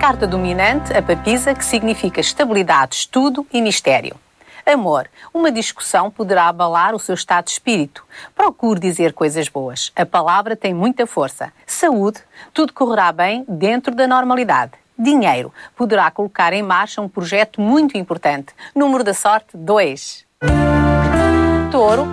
Carta dominante, a papisa, que significa estabilidade, estudo e mistério. Amor. Uma discussão poderá abalar o seu estado de espírito. Procure dizer coisas boas. A palavra tem muita força. Saúde. Tudo correrá bem dentro da normalidade. Dinheiro. Poderá colocar em marcha um projeto muito importante. Número da sorte, 2. Touro.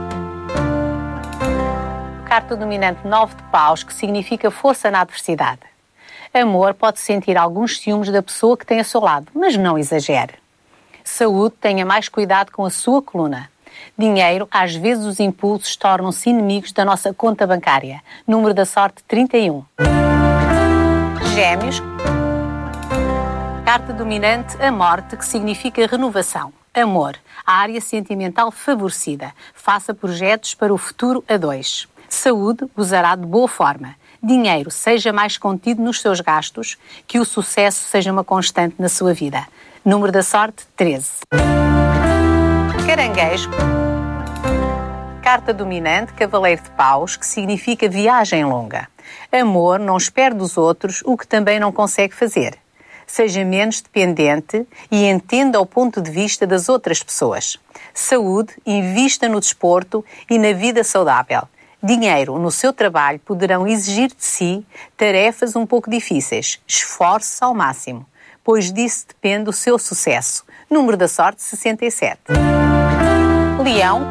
Carta dominante, 9 de paus, que significa força na adversidade. Amor. Pode sentir alguns ciúmes da pessoa que tem ao seu lado, mas não exagere. Saúde, tenha mais cuidado com a sua coluna. Dinheiro, às vezes os impulsos tornam-se inimigos da nossa conta bancária. Número da sorte, 31. Gêmeos. Carta dominante, a morte, que significa renovação. Amor, a área sentimental favorecida. Faça projetos para o futuro a 2. Saúde, usará de boa forma. Dinheiro, seja mais contido nos seus gastos, que o sucesso seja uma constante na sua vida. Número da sorte, 13. Caranguejo. Carta dominante, cavaleiro de paus, que significa viagem longa. Amor, não espere dos outros o que também não consegue fazer. Seja menos dependente e entenda o ponto de vista das outras pessoas. Saúde, invista no desporto e na vida saudável. Dinheiro, no seu trabalho poderão exigir de si tarefas um pouco difíceis. Esforce-se ao máximo, pois disso depende o seu sucesso. Número da sorte, 67. Leão.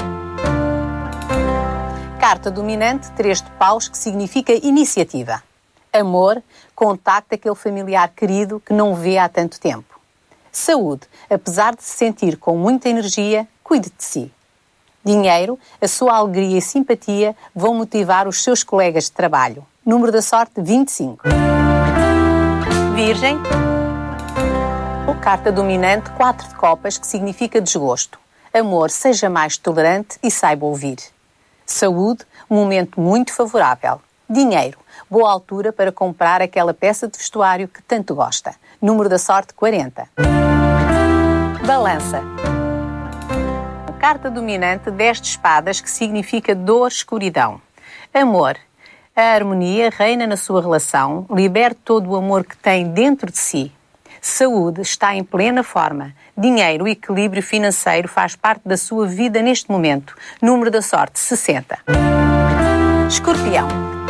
Carta dominante, 3 de paus, que significa iniciativa. Amor, contacte aquele familiar querido que não vê há tanto tempo. Saúde, apesar de se sentir com muita energia, cuide de si. Dinheiro, a sua alegria e simpatia vão motivar os seus colegas de trabalho. Número da sorte, 25. Virgem. Carta dominante, 4 de copas, que significa desgosto. Amor, seja mais tolerante e saiba ouvir. Saúde, um momento muito favorável. Dinheiro, boa altura para comprar aquela peça de vestuário que tanto gosta. Número da sorte, 40. Balança. Carta dominante, 10 de espadas, que significa dor, escuridão. Amor, a harmonia reina na sua relação, liberte todo o amor que tem dentro de si. Saúde, está em plena forma. Dinheiro, equilíbrio financeiro faz parte da sua vida neste momento. Número da sorte, 60. Escorpião.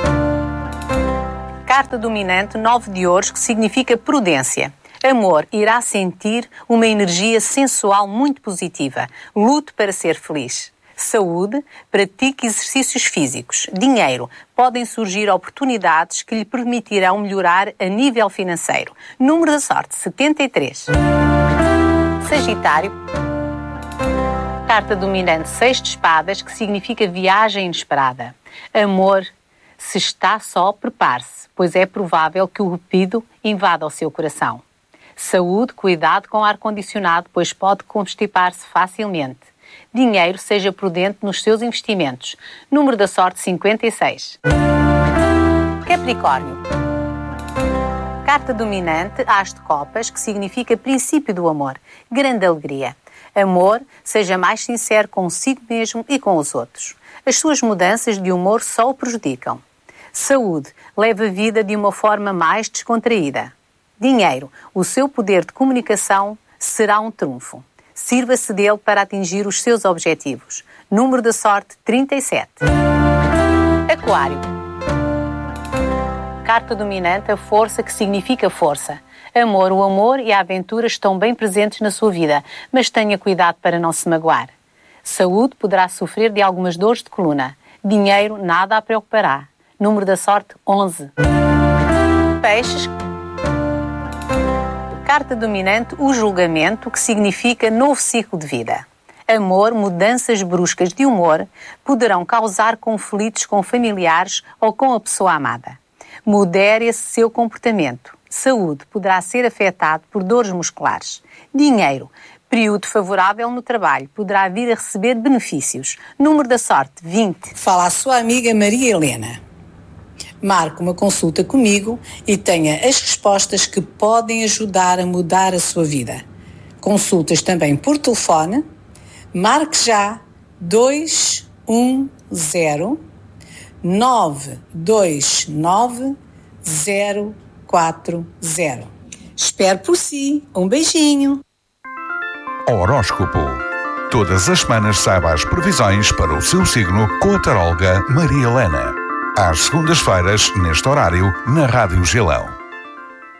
Carta dominante, 9 de ouros, que significa prudência. Amor, irá sentir uma energia sensual muito positiva. Lute para ser feliz. Saúde, pratique exercícios físicos. Dinheiro, podem surgir oportunidades que lhe permitirão melhorar a nível financeiro. Número da sorte, 73. Sagitário. Carta dominante, 6 de espadas, que significa viagem inesperada. Amor, se está só, prepare-se, pois é provável que o cupido invada o seu coração. Saúde, cuidado com o ar-condicionado, pois pode constipar-se facilmente. Dinheiro, seja prudente nos seus investimentos. Número da sorte, 56. Capricórnio. Carta dominante, as de copas, que significa princípio do amor. Grande alegria. Amor, seja mais sincero consigo mesmo e com os outros. As suas mudanças de humor só o prejudicam. Saúde, leve a vida de uma forma mais descontraída. Dinheiro, o seu poder de comunicação será um trunfo. Sirva-se dele para atingir os seus objetivos. Número da sorte, 37. Aquário. Carta dominante, a força, que significa força. Amor, o amor e a aventura estão bem presentes na sua vida, mas tenha cuidado para não se magoar. Saúde, poderá sofrer de algumas dores de coluna. Dinheiro, nada a preocupará. Número da sorte, 11. Peixes. Carta dominante, o julgamento, que significa novo ciclo de vida. Amor, mudanças bruscas de humor poderão causar conflitos com familiares ou com a pessoa amada. Modere esse seu comportamento. Saúde, poderá ser afetado por dores musculares. Dinheiro, período favorável no trabalho, poderá vir a receber benefícios. Número da sorte, 20. Fala a sua amiga Maria Helena. Marque uma consulta comigo e tenha as respostas que podem ajudar a mudar a sua vida. Consultas também por telefone. Marque já 210 929 040. Espero por si. Um beijinho. Horóscopo. Todas as semanas saiba as previsões para o seu signo com a taróloga Maria Helena. Às segundas-feiras, neste horário, na Rádio Gelão.